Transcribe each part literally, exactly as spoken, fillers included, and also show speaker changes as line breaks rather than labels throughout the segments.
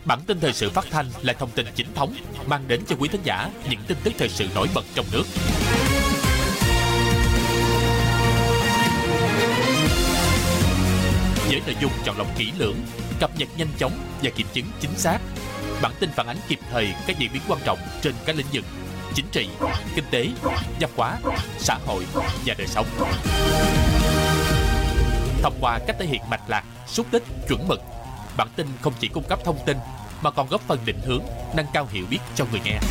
Bản tin thời sự phát thanh là thông tin chính thống, mang đến cho quý thính giả những tin tức thời sự nổi bật trong nước. Với nội dung chọn lọc kỹ lưỡng, cập nhật nhanh chóng và kiểm chứng chính xác. Bản tin phản ánh kịp thời các diễn biến quan trọng trên các lĩnh vực chính trị, kinh tế, văn hóa, xã hội và đời sống. Thông qua cách thể hiện mạch lạc, xúc tích, chuẩn mực, bản tin không chỉ cung cấp thông tin mà còn góp phần định hướng, nâng cao hiểu biết cho người nghe.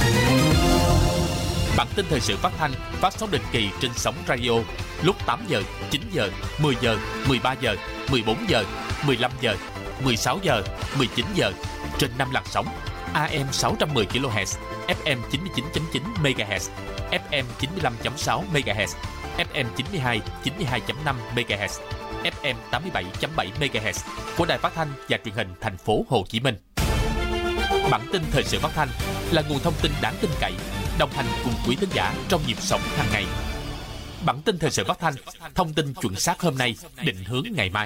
Bản tin thời sự phát thanh phát sóng định kỳ trên sóng radio lúc tám giờ, chín giờ, mười giờ, mười ba giờ, mười bốn giờ, mười lăm giờ, mười sáu giờ, mười chín giờ trên năm làn sóng a em sáu trăm mười ki lô héc, ép em chín mươi chín chấm chín mê ga héc, ép em chín mươi lăm chấm sáu mê ga héc, ép em chín mươi hai, chín mươi hai chấm năm mê ga héc, ép em tám mươi bảy chấm bảy mê ga héc của Đài Phát thanh và Truyền hình Thành phố Hồ Chí Minh. Bản tin thời sự phát thanh là nguồn thông tin đáng tin cậy, đồng hành cùng quý thính giả trong nhịp sống hàng ngày. Bản tin thời sự phát thanh, thông tin chuẩn xác hôm nay, định hướng ngày mai.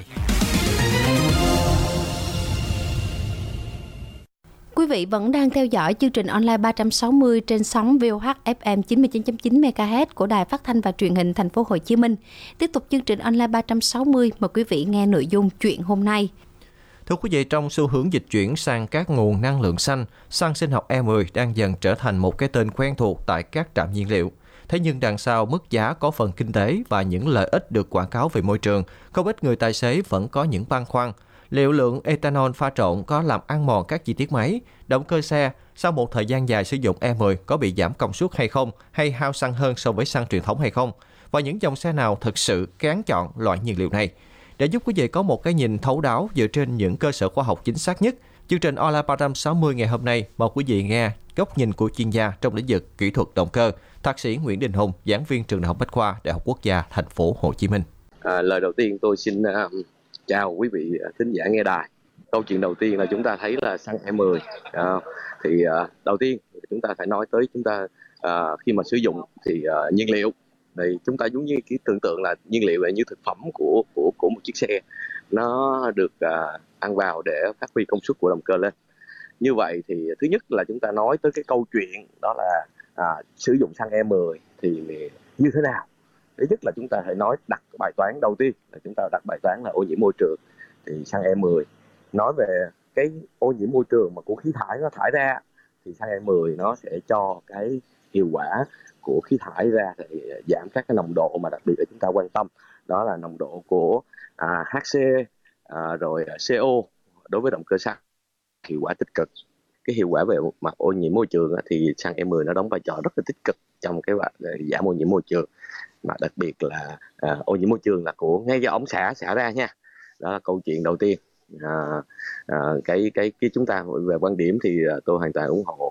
Quý vị vẫn đang theo dõi chương trình online ba trăm sáu mươi trên sóng vê o hát ép em chín mươi chín chấm chín mê ga héc của Đài Phát thanh và Truyền hình Thành phố Hồ Chí Minh. Tiếp tục chương trình online ba trăm sáu mươi, mời quý vị nghe nội dung chuyện hôm nay.
Thưa quý vị, trong xu hướng dịch chuyển sang các nguồn năng lượng xanh, xăng sinh học E mười đang dần trở thành một cái tên quen thuộc tại các trạm nhiên liệu. Thế nhưng đằng sau mức giá có phần kinh tế và những lợi ích được quảng cáo về môi trường, không ít người tài xế vẫn có những băn khoăn. Liệu lượng ethanol pha trộn có làm ăn mòn các chi tiết máy, động cơ xe sau một thời gian dài sử dụng E mười có bị giảm công suất hay không, hay hao xăng hơn so với xăng truyền thống hay không? Và những dòng xe nào thực sự kén chọn loại nhiên liệu này? Để giúp quý vị có một cái nhìn thấu đáo dựa trên những cơ sở khoa học chính xác nhất, chương trình online ba trăm sáu mươi ngày hôm nay mời quý vị nghe góc nhìn của chuyên gia trong lĩnh vực kỹ thuật động cơ, Thạc sĩ Nguyễn Đình Hùng, giảng viên trường Đại học Bách khoa, Đại học Quốc gia Thành phố Hồ Chí Minh.
À, lời đầu tiên tôi xin uh, chào quý vị thính giả nghe đài. Câu chuyện đầu tiên là chúng ta thấy là xăng E mười. Uh, thì uh, đầu tiên chúng ta phải nói tới chúng ta uh, khi mà sử dụng thì uh, nhiên liệu. Thì chúng ta giống như cái tưởng tượng là nhiên liệu là như thực phẩm của của của một chiếc xe, nó được uh, ăn vào để phát huy công suất của động cơ lên. Như vậy thì thứ nhất là chúng ta nói tới cái câu chuyện đó là à, sử dụng xăng E mười thì như thế nào. Thứ nhất là chúng ta phải nói đặt bài toán đầu tiên là chúng ta đặt bài toán là ô nhiễm môi trường. Thì xăng E mười nói về cái ô nhiễm môi trường mà của khí thải nó thải ra thì xăng E mười nó sẽ cho cái hiệu quả của khí thải ra thì giảm các cái nồng độ mà đặc biệt là chúng ta quan tâm, đó là nồng độ của à, hát xê à, rồi xê o đối với động cơ xăng. Hiệu quả tích cực, cái hiệu quả về mặt ô nhiễm môi trường thì xăng E mười nó đóng vai trò rất là tích cực trong cái giảm ô nhiễm môi trường, mà đặc biệt là à, ô nhiễm môi trường là của ngay do ống xả xả ra nha. Đó là câu chuyện đầu tiên. À, à, cái cái cái chúng ta về quan điểm thì tôi hoàn toàn ủng hộ